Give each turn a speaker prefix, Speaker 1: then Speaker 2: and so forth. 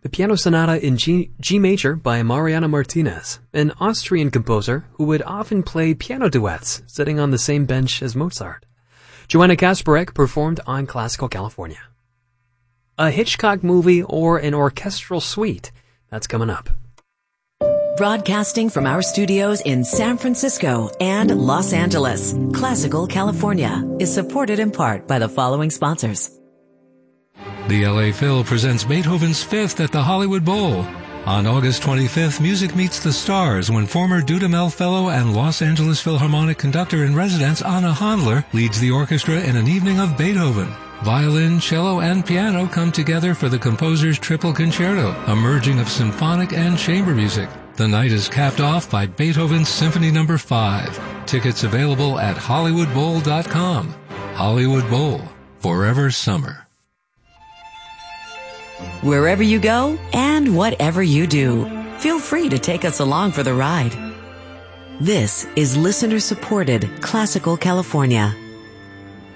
Speaker 1: The Piano Sonata in G Major by Mariana Martinez, an Austrian composer who would often play piano duets sitting on the same bench as Mozart. Joanna Kasparek performed on Classical California. A Hitchcock movie or an orchestral suite, that's coming up.
Speaker 2: Broadcasting from our studios in San Francisco and Los Angeles, Classical California is supported in part by the following sponsors.
Speaker 3: The LA Phil presents Beethoven's Fifth at the Hollywood Bowl. On August 25th, music meets the stars when former Dudamel Fellow and Los Angeles Philharmonic conductor-in-residence Anna Handler leads the orchestra in an evening of Beethoven. Violin, cello, and piano come together for the composer's triple concerto, a merging of symphonic and chamber music. The night is capped off by Beethoven's Symphony No. 5. Tickets available at HollywoodBowl.com. Hollywood Bowl, forever summer.
Speaker 2: Wherever you go and whatever you do, feel free to take us along for the ride. This is listener-supported Classical California.